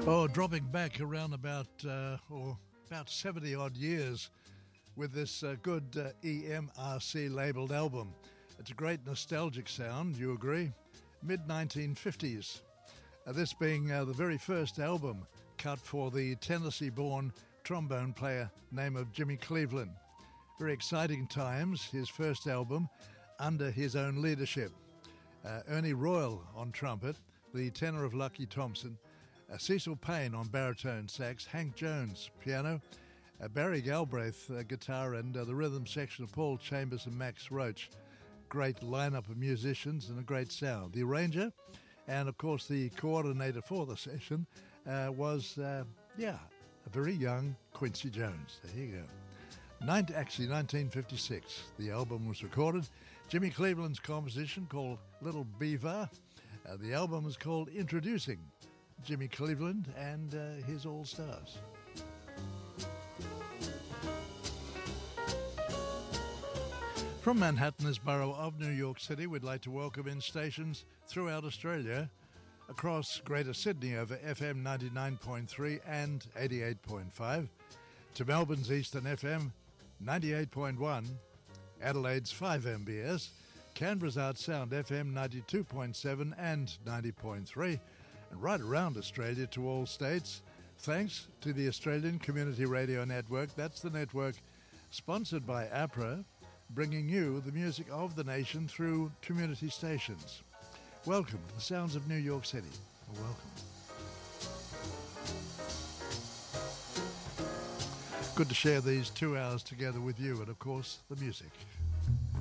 Oh, dropping back around about 70 odd years with this good EMRC labelled album. It's a great nostalgic sound, you agree? Mid-1950s. This being the very first album cut for the Tennessee-born trombone player name of Jimmy Cleveland. Very exciting times, his first album under his own leadership. Ernie Royal on trumpet, the tenor of Lucky Thompson, Cecil Payne on baritone sax, Hank Jones piano, Barry Galbraith guitar, and the rhythm section of Paul Chambers and Max Roach. Great lineup of musicians and a great sound. The arranger and, of course, the coordinator for the session was, a very young Quincy Jones. There you go. 1956, the album was recorded. Jimmy Cleveland's composition called Little Beaver. The album was called Introducing Jimmy Cleveland and his All-Stars. From Manhattan's borough of New York City, we'd like to welcome in stations throughout Australia, across Greater Sydney over FM 99.3 and 88.5, to Melbourne's Eastern FM 98.1, Adelaide's 5MBS, Canberra's Art Sound FM 92.7 and 90.3, and right around Australia to all states, thanks to the Australian Community Radio Network. That's the network sponsored by APRA, bringing you the music of the nation through community stations. Welcome to the sounds of New York City. Welcome. Good to share these 2 hours together with you and, of course, the music.